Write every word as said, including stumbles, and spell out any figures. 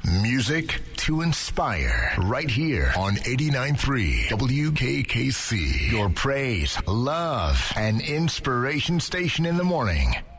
Music to inspire. Right here on eighty-nine point three W K K C. Your praise, love, and inspiration station in the morning.